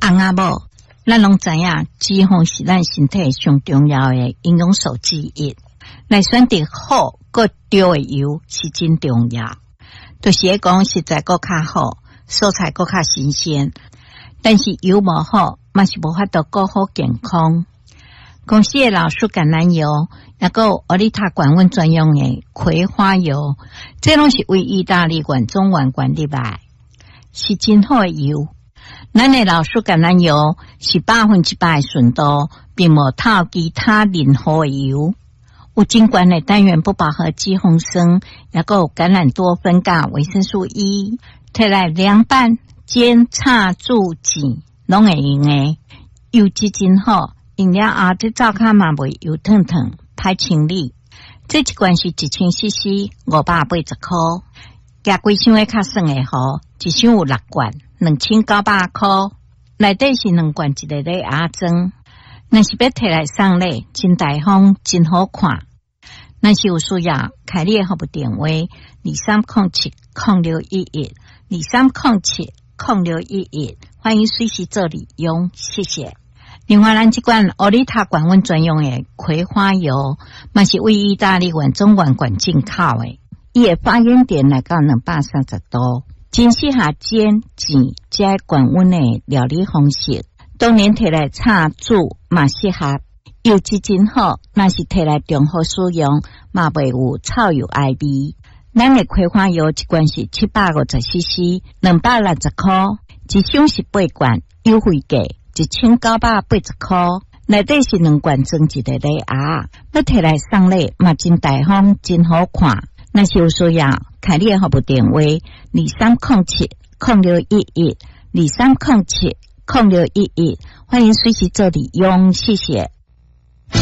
翁仔某，咱拢知影，脂肪是咱身体上重要的营养素之一。来选择好个对的油是真重要，就是讲实在个较好，蔬菜个较新鲜，但是油无好，嘛是无法度过好健康。公司的老树橄榄油，也个奥利塔管温专用的葵花油，这拢是为意大利管中丸管入来，是真好的油。咱的老树橄榄油是100%的纯度，并无套其他任何的油。有真悬的单元不饱和脂肪酸，也个有橄榄多酚甲维生素 E， 摕来凉拌、煎、炒、煮、煎，拢会用的。油质真好，用了后这灶骹嘛袂油烫烫，歹清理。这一罐是1000cc，580块。加几箱的较算的好，一箱有6罐，2900块。内底是2罐一个礼盒装。若是要摕来送礼，真大方，真好看。若是有需要，开你的服务电话2307-0611，2307-0611，欢迎随时做利用，谢谢。另外，咱这罐奥利塔管温专用的葵花油，嘛是为意大利原中丸管进口的，伊的发烟点来到230度，真适合煎、煎加管温的料理方式。当然摕来炒煮嘛适合，油质真好，若是摕来中好使用，嘛袂有臭油爱味。咱的葵花油一罐是750cc，260块，一箱是8罐，优惠价1980块。内底是2罐装一个礼盒，要摕来送礼嘛真大方，真好看。若是有需要，开你的服务电话2307-0611，2307-0611，欢迎随时做利用，谢谢。